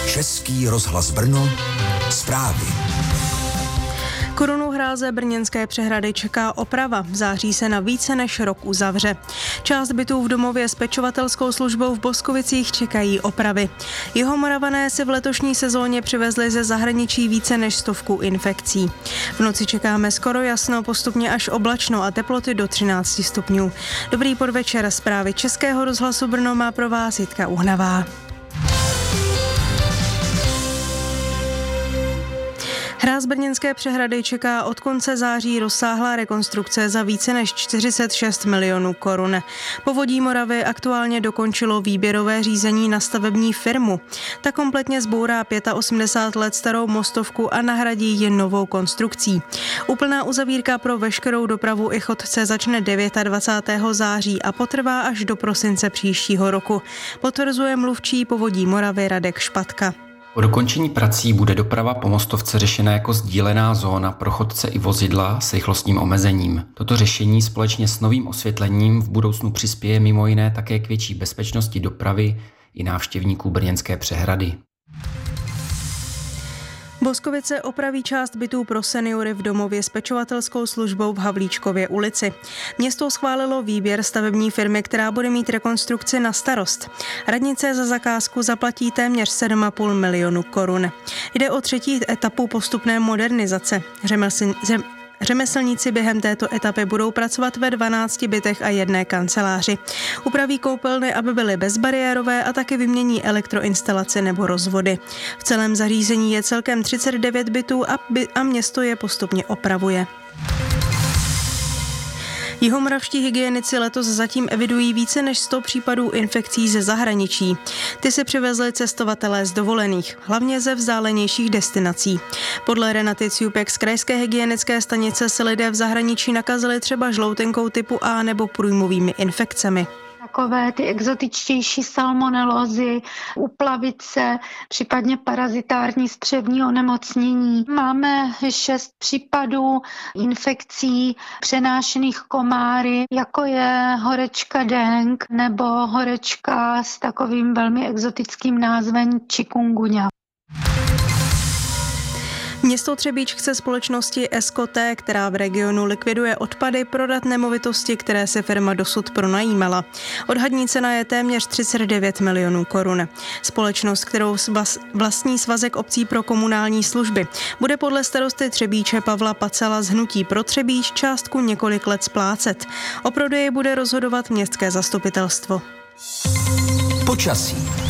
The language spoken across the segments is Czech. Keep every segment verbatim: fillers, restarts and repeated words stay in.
Český rozhlas Brno, zprávy. Korunu hráze brněnské přehrady čeká oprava. V září se na více než rok uzavře. Část bytů v domově s pečovatelskou službou v Boskovicích čekají opravy. Jihomoravané si v letošní sezóně přivezli ze zahraničí více než stovku infekcí. V noci čekáme skoro jasno, postupně až oblačno a teploty do třináct stupňů. Dobrý podvečer, zprávy Českého rozhlasu Brno má pro vás Jitka Uhnavá. Hráz brněnské přehrady čeká od konce září rozsáhlá rekonstrukce za více než čtyřicet šest milionů korun. Povodí Moravy aktuálně dokončilo výběrové řízení na stavební firmu. Ta kompletně zbourá osmdesát pět let starou mostovku a nahradí ji novou konstrukcí. Úplná uzavírka pro veškerou dopravu i chodce začne dvacátého devátého září a potrvá až do prosince příštího roku, potvrzuje mluvčí Povodí Moravy Radek Špatka. Po dokončení prací bude doprava po mostovce řešena jako sdílená zóna pro chodce i vozidla s rychlostním omezením. Toto řešení společně s novým osvětlením v budoucnu přispěje mimo jiné také k větší bezpečnosti dopravy i návštěvníků brněnské přehrady. Boskovice opraví část bytů pro seniory v domově s pečovatelskou službou v Havlíčkově ulici. Město schválilo výběr stavební firmy, která bude mít rekonstrukci na starost. Radnice za zakázku zaplatí téměř sedm a půl milionu korun. Jde o třetí etapu postupné modernizace. Řemesl... Řemeslníci během této etapy budou pracovat ve dvanácti bytech a jedné kanceláři. Upraví koupelny, aby byly bezbariérové a taky vymění elektroinstalace nebo rozvody. V celém zařízení je celkem třicet devět bytů a, by, a město je postupně opravuje. Jihomoravští hygienici letos zatím evidují více než sto případů infekcí ze zahraničí. Ty si přivezli cestovatelé z dovolených, hlavně ze vzdálenějších destinací. Podle Renaty Ciupek z krajské hygienické stanice se lidé v zahraničí nakazili třeba žloutenkou typu A nebo průjmovými infekcemi. Takové ty exotičtější salmonelózy, uplavice, případně parazitární střevní onemocnění. Máme šest případů infekcí přenášených komáry, jako je horečka dengue nebo horečka s takovým velmi exotickým názvem chikungunya. Město Třebíč chce společnosti Escoté, která v regionu likviduje odpady, prodat nemovitosti, které se firma dosud pronajímala. Odhadní cena je téměř třicet devět milionů korun. Společnost, kterou vlastní Svazek obcí pro komunální služby, bude podle starosty Třebíče Pavla Pacela z Hnutí pro Třebíč částku několik let splácet. O prodeji bude rozhodovat městské zastupitelstvo. Počasí.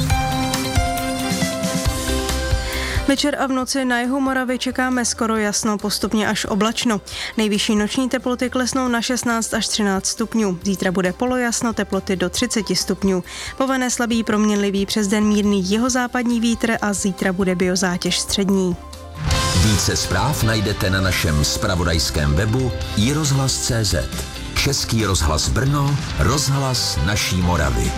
Večer a v noci na jihu Moravy čekáme skoro jasno, postupně až oblačno. Nejvyšší noční teploty klesnou na šestnáct až třináct stupňů. Zítra bude polojasno, teploty do třicet stupňů. Povane slabý proměnlivý přes den mírný jihozápadní vítr a zítra bude biozátěž střední. Více zpráv najdete na našem zpravodajském webu i rozhlas tečka cé zet. Český rozhlas Brno, rozhlas naší Moravy.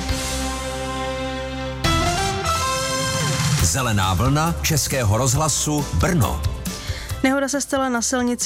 Zelená vlna Českého rozhlasu Brno. Nehoda se stala na silnici